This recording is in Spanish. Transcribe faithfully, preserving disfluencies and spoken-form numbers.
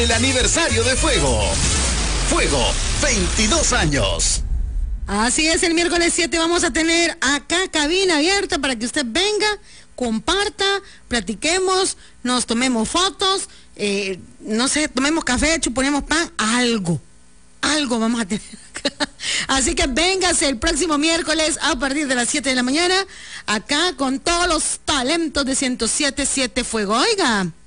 El aniversario de Fuego. Fuego, veintidós años. Así es, el miércoles siete vamos a tener acá cabina abierta para que usted venga, comparta, platiquemos, nos tomemos fotos, eh, no sé, tomemos café, chuponemos pan, algo, algo vamos a tener acá. Así que véngase el próximo miércoles a partir de las siete de la mañana, acá con todos los talentos de ciento siete punto siete Fuego. Oiga.